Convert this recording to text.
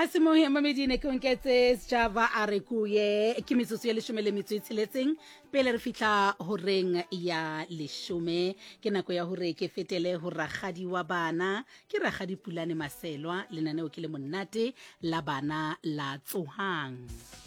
se mamedine ke nketse Java a re kuye ke metsotso ya 16 pele re fitla horeng ya 10 ke nako ya hore ke fetele ho ragadi wa bana ke ragadi Pulane Maselwa lenaneo ke le monate la bana la tsohang.